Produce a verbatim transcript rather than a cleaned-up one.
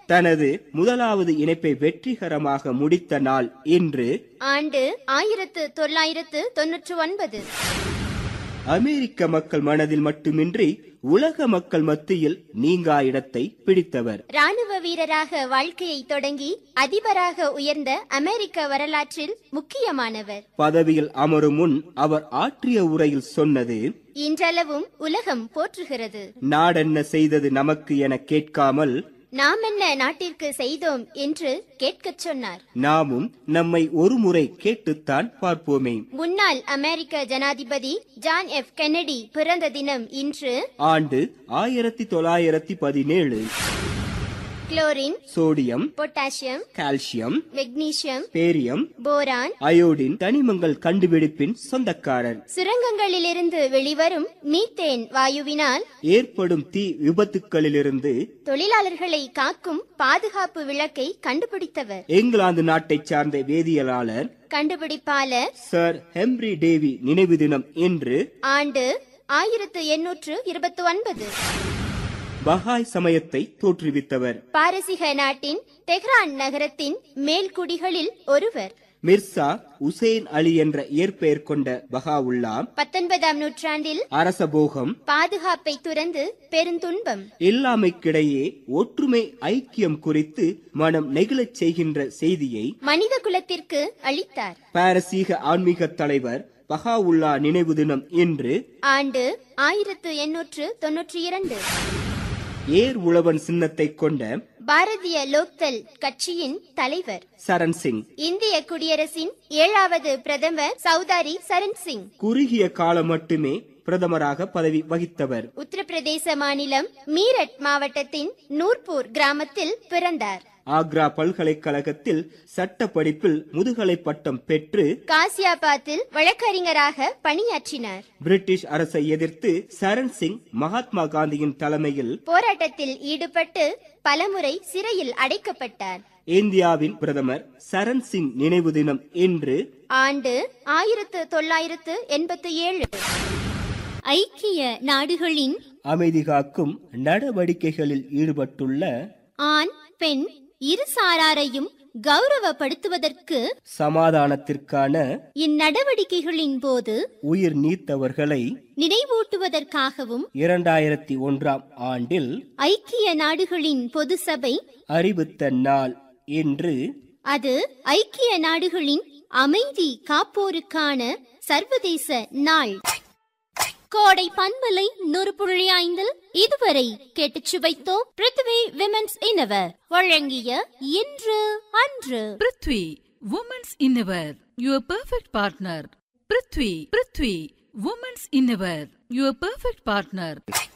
தனது முதலாவது இணைப்பை வெற்றிகரமாக முடித்த நாள் இன்று. ஆண்டு ஆயிரத்து தொள்ளாயிரத்து தொன்னூற்று ஒன்பது. அமெரிக்க மக்கள் மனதில் மட்டுமின்றி உலக மக்கள் மத்தியில் நீங்கா இடத்தை பிடித்தவர். ராணுவ வீரராக வாழ்க்கையை தொடங்கி அதிபராக உயர்ந்த அமெரிக்க வரலாற்றில் முக்கியமானவர். பதவியில் அமரும் முன் அவர் ஆற்றிய உரையில் சொன்னது இன்றளவும் உலகம் போற்றுகிறது. நாடென்ன செய்தது நமக்கு என கேட்காமல் நாம் என்ன நாட்டிற்கு செய்தோம் என்று கேட்கச் சொன்னார். நாமும் நம்மை ஒரு முறை கேட்டுத்தான் பார்ப்போமே. முன்னாள் அமெரிக்க ஜனாதிபதி ஜான் எஃப் கென்னடி பிறந்த தினம் இன்று. ஆண்டு ஆயிரத்தி தொள்ளாயிரத்தி பதினேழு. Chlorine, sodium, potassium, calcium, magnesium, barium, boron, iodine தனிமங்கள் கண்டுபிடிப்பின் சொந்தக்காரர். சுரங்கங்களிலிருந்து வெளிவரும் மீத்தேன் வாயுவினால் ஏற்படும் தீ விபத்துக்களிலிருந்து தொழிலாளர்களை காக்கும் பாதுகாப்பு விளக்கை கண்டுபிடித்தவர். இங்கிலாந்து நாட்டை சார்ந்த வேதியியலாளர், கண்டுபிடிப்பாளர் சர் ஹெம்ரி டேவி நினைவு தினம் இன்று. ஆண்டு ஆயிரத்து எண்ணூற்று இருபத்தி ஒன்பது. பஹாய் சமயத்தை தோற்றுவித்தவர். பாரசீக நாட்டின் தெஹ்ரான் நகரத்தின் மேல்குடிகளில் ஒருவர். மிர்சா உசேன் அலி என்ற இயற்பெயர் கொண்ட பஹாவுல்லா பத்தொன்பதாம் நூற்றாண்டில் அரசபோகம், பாதுகாப்பை துறந்து பெருந்துன்பம், எல்லாமைக்கிடையே ஒற்றுமை ஐக்கியம் குறித்து மனம் நெகிழச் செய்கின்ற செய்தியை மனித குலத்திற்கு அளித்தார். பாரசீக ஆன்மீக தலைவர் பஹாவுல்லா நினைவு தினம் இன்று. ஆண்டு ஆயிரத்து எண்ணூற்று தொன்னூற்றி இரண்டு. ஏர் உழவன் சின்னத்தை கொண்ட பாரதிய லோக்தள் கட்சியின் தலைவர் சரண் சிங். இந்திய குடியரசின் ஏழாவது பிரதமர் சௌதாரி சரண் சிங் குறுகிய காலம் மட்டுமே பிரதமராக பதவி வகித்தவர். உத்தரப்பிரதேச மாநிலம் மீரட் மாவட்டத்தின் நூர்பூர் கிராமத்தில் பிறந்தார். ஆக்ரா பல்கலைக்கழகத்தில் சட்ட படிப்பில் முதுகலை பட்டம் பெற்று காசியாபாத்தில் வழக்கறிஞராக பணியாற்றினார். பிரிட்டிஷ் அரசை எதிர்த்து சரண் சிங் மகாத்மா காந்தியின் தலைமையில் போராட்டத்தில் ஈடுபட்டு பலமுறை சிறையில் அடைக்கப்பட்டார். இந்தியாவின் பிரதமர் சரண் சிங் நினைவு தினம் இன்று. ஆண்டு ஆயிரத்து தொள்ளாயிரத்து எண்பத்தி ஏழு. ஐக்கிய நாடுகளின் அமைதி காக்கும் நடவடிக்கைகளில் ஈடுபட்டுள்ள ஆண் பெண் இரு சாராரையும் கௌரவப்படுத்துவதற்கு சமாதானத்திற்கான இந்நடவடிக்கைகளின் போது உயிர் நீத்தவர்களை நினைவூட்டுவதற்காகவும் இரண்டாயிரத்தி ஒன்றாம் ஆண்டில் ஐக்கிய நாடுகளின் பொது சபை அறிவித்த நாள் என்று. அது ஐக்கிய நாடுகளின் அமைதி காப்போருக்கான சர்வதேச நாள். கோடை பண்பலை நூறு புள்ளி ஐந்தில் இதுவரை கேட்டுச் சுவைத்தோம். பிருத்வி விமென்ஸ் இன்னவர் வழங்கிய இன்று அன்று. Prithvi women's இன்னவர் your perfect partner. Prithvi Prithvi women's இன்னவர் your perfect partner.